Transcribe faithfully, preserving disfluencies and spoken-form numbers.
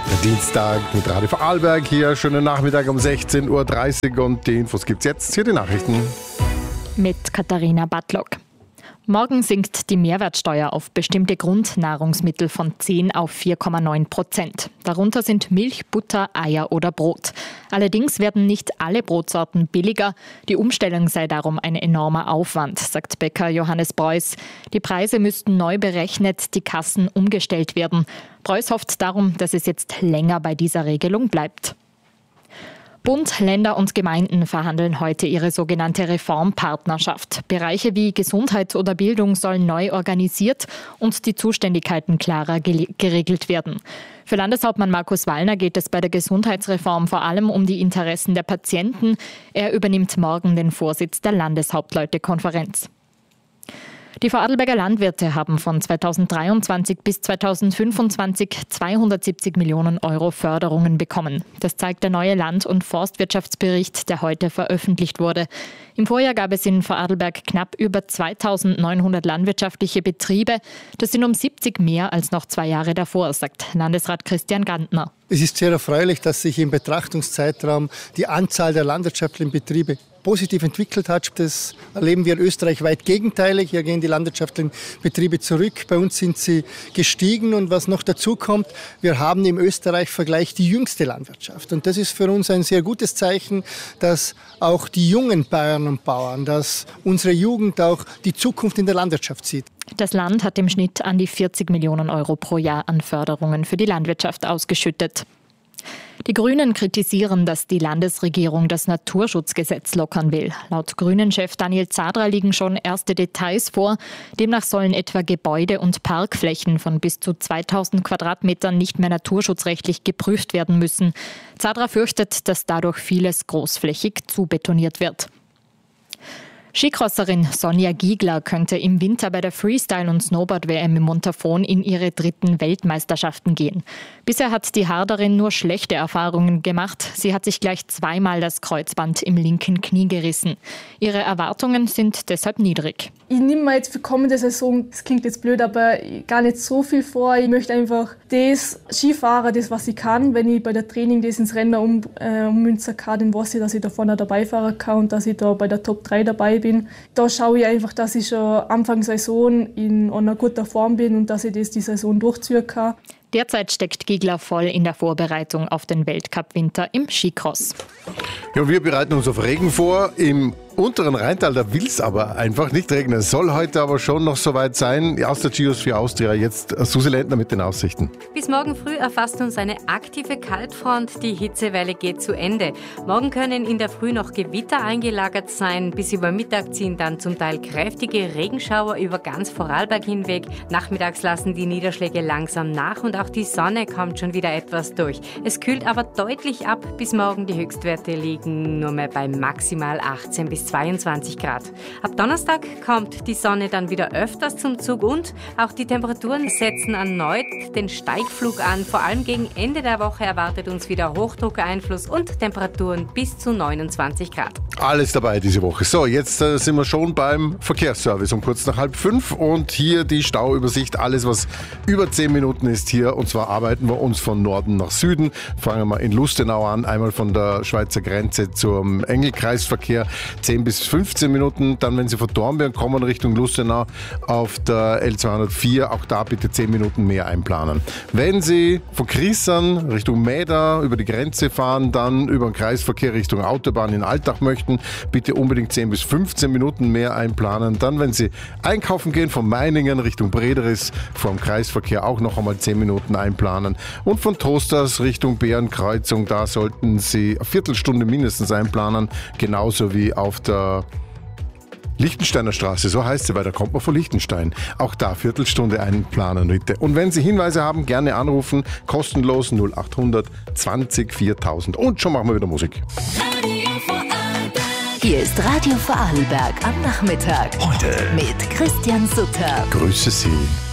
Dienstag mit Radio Vorarlberg hier. Schönen Nachmittag um sechzehn Uhr dreißig und die Infos gibt's jetzt. Hier die Nachrichten. Mit Katharina Bartlock. Morgen sinkt die Mehrwertsteuer auf bestimmte Grundnahrungsmittel von zehn auf vier Komma neun Prozent. Darunter sind Milch, Butter, Eier oder Brot. Allerdings werden nicht alle Brotsorten billiger. Die Umstellung sei darum ein enormer Aufwand, sagt Bäcker Johannes Preuß. Die Preise müssten neu berechnet, die Kassen umgestellt werden. Preuß hofft darum, dass es jetzt länger bei dieser Regelung bleibt. Bund, Länder und Gemeinden verhandeln heute ihre sogenannte Reformpartnerschaft. Bereiche wie Gesundheit oder Bildung sollen neu organisiert und die Zuständigkeiten klarer geregelt werden. Für Landeshauptmann Markus Wallner geht es bei der Gesundheitsreform vor allem um die Interessen der Patienten. Er übernimmt morgen den Vorsitz der Landeshauptleutekonferenz. Die Vorarlberger Landwirte haben von zweitausenddreiundzwanzig bis zweitausendfünfundzwanzig zweihundertsiebzig Millionen Euro Förderungen bekommen. Das zeigt der neue Land- und Forstwirtschaftsbericht, der heute veröffentlicht wurde. Im Vorjahr gab es in Vorarlberg knapp über zweitausendneunhundert landwirtschaftliche Betriebe. Das sind um siebzig mehr als noch zwei Jahre davor, sagt Landesrat Christian Gantner. Es ist sehr erfreulich, dass sich im Betrachtungszeitraum die Anzahl der landwirtschaftlichen Betriebe positiv entwickelt hat. Das erleben wir in Österreich weit gegenteilig. Hier gehen die landwirtschaftlichen Betriebe zurück. Bei uns sind sie gestiegen. Und was noch dazu kommt, wir haben im Österreich-Vergleich die jüngste Landwirtschaft. Und das ist für uns ein sehr gutes Zeichen, dass auch die jungen Bäuerinnen und Bauern, dass unsere Jugend auch die Zukunft in der Landwirtschaft sieht. Das Land hat im Schnitt an die vierzig Millionen Euro pro Jahr an Förderungen für die Landwirtschaft ausgeschüttet. Die Grünen kritisieren, dass die Landesregierung das Naturschutzgesetz lockern will. Laut Grünen-Chef Daniel Zadra liegen schon erste Details vor. Demnach sollen etwa Gebäude und Parkflächen von bis zu zweitausend Quadratmetern nicht mehr naturschutzrechtlich geprüft werden müssen. Zadra fürchtet, dass dadurch vieles großflächig zubetoniert wird. Skicrosserin Sonja Giegler könnte im Winter bei der Freestyle- und Snowboard-W M im Montafon in ihre dritten Weltmeisterschaften gehen. Bisher hat die Harderin nur schlechte Erfahrungen gemacht. Sie hat sich gleich zweimal das Kreuzband im linken Knie gerissen. Ihre Erwartungen sind deshalb niedrig. Ich nehme mir jetzt für kommende Saison, das klingt jetzt blöd, aber gar nicht so viel vor. Ich möchte einfach das Skifahren, das was ich kann, wenn ich bei der Training das ins Rennen um, äh, ummünzen kann, dann weiß ich, dass ich da vorne dabei fahren kann und dass ich da bei der Top drei dabei bin. Da schaue ich einfach, dass ich schon Anfang Saison in einer guten Form bin und dass ich das die Saison durchziehen kann. Derzeit steckt Giegler voll in der Vorbereitung auf den Weltcup-Winter im Skicross. Ja, wir bereiten uns auf Regen vor. Im unteren Rheintal, da will es aber einfach nicht regnen. Es soll heute aber schon noch soweit sein. Aus der Gios für Austria jetzt Susi Lendner mit den Aussichten. Bis morgen früh erfasst uns eine aktive Kaltfront. Die Hitzewelle geht zu Ende. Morgen können in der Früh noch Gewitter eingelagert sein. Bis über Mittag ziehen dann zum Teil kräftige Regenschauer über ganz Vorarlberg hinweg. Nachmittags lassen die Niederschläge langsam nach und auch die Sonne kommt schon wieder etwas durch. Es kühlt aber deutlich ab. Bis morgen die Höchstwerte liegen nur mehr bei maximal achtzehn bis zweiundzwanzig Grad. Ab Donnerstag kommt die Sonne dann wieder öfters zum Zug und auch die Temperaturen setzen erneut den Steigflug an. Vor allem gegen Ende der Woche erwartet uns wieder Hochdruckeinfluss und Temperaturen bis zu neunundzwanzig Grad. Alles dabei diese Woche. So, jetzt äh, sind wir schon beim Verkehrsservice um kurz nach halb fünf und hier die Stauübersicht. Alles, was über zehn Minuten ist hier, und zwar arbeiten wir uns von Norden nach Süden. Fangen wir in Lustenau an, einmal von der Schweizer Grenze zum Engelkreisverkehr. zehn bis fünfzehn Minuten. Dann, wenn Sie von Dornbirn kommen Richtung Lustenau auf der L zweihundertvier, auch da bitte zehn Minuten mehr einplanen. Wenn Sie von Kriessern Richtung Mäder über die Grenze fahren, dann über den Kreisverkehr Richtung Autobahn in Altach möchten, bitte unbedingt zehn bis fünfzehn Minuten mehr einplanen. Dann, wenn Sie einkaufen gehen von Meiningen Richtung Brederis, vom Kreisverkehr auch noch einmal zehn Minuten einplanen. Und von Toasters Richtung Bärenkreuzung, da sollten Sie eine Viertelstunde mindestens einplanen, genauso wie auf der Lichtensteiner Straße, so heißt sie, weil da kommt man von Liechtenstein. Auch da Viertelstunde einplanen bitte. Und wenn Sie Hinweise haben, gerne anrufen, kostenlos null achthundert zwanzig viertausend. Und schon machen wir wieder Musik. Hier ist Radio Vorarlberg am Nachmittag. Heute mit Christian Sutter. Grüße Sie.